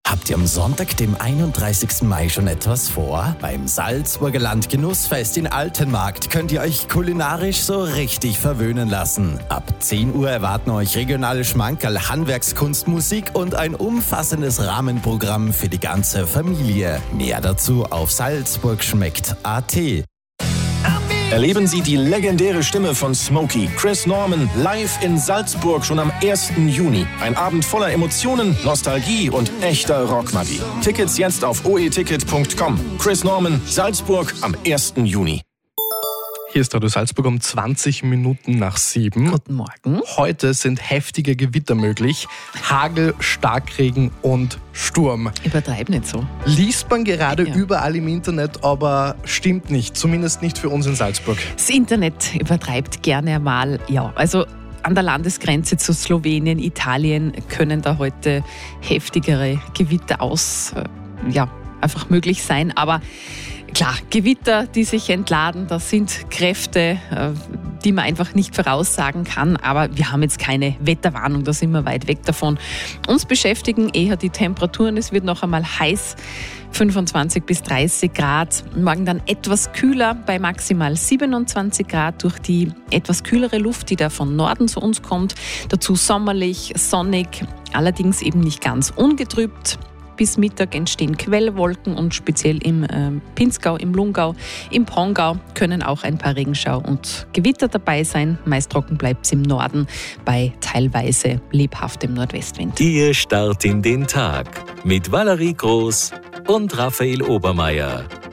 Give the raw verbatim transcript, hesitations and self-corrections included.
Habt ihr am Sonntag, dem einunddreißigsten Mai, schon etwas vor? Beim Salzburger Landgenussfest in Altenmarkt könnt ihr euch kulinarisch so richtig verwöhnen lassen. Ab zehn Uhr erwarten euch regionale Schmankerl, Handwerkskunst, Musik und ein umfassendes Rahmenprogramm für die ganze Familie. Mehr dazu auf salzburgschmeckt punkt a t. Erleben Sie die legendäre Stimme von Smokey, Chris Norman, live in Salzburg schon am ersten Juni. Ein Abend voller Emotionen, Nostalgie und echter Rockmagie. Tickets jetzt auf o e ticket punkt com. Chris Norman, Salzburg am ersten Juni. Hier ist Radio Salzburg um zwanzig Minuten nach sieben. Guten Morgen. Heute sind heftige Gewitter möglich. Hagel, Starkregen und Sturm. Übertreib nicht so. Liest man gerade Ja. überall im Internet, aber stimmt nicht. Zumindest nicht für uns in Salzburg. Das Internet übertreibt gerne einmal. Ja, also an der Landesgrenze zu Slowenien, Italien können da heute heftigere Gewitter aus, äh, ja, einfach möglich sein. Aber klar, Gewitter, die sich entladen, das sind Kräfte, die man einfach nicht voraussagen kann. Aber wir haben jetzt keine Wetterwarnung, da sind wir weit weg davon. Uns beschäftigen eher die Temperaturen. Es wird noch einmal heiß, fünfundzwanzig bis dreißig Grad. Morgen dann etwas kühler bei maximal siebenundzwanzig Grad durch die etwas kühlere Luft, die da von Norden zu uns kommt. Dazu sommerlich, sonnig, allerdings eben nicht ganz ungetrübt. Bis Mittag entstehen Quellwolken und speziell im äh, Pinzgau, im Lungau, im Pongau können auch ein paar Regenschau und Gewitter dabei sein. Meist trocken bleibt es im Norden bei teilweise lebhaftem Nordwestwind. Ihr Start in den Tag mit Valerie Groß und Raphael Obermeier.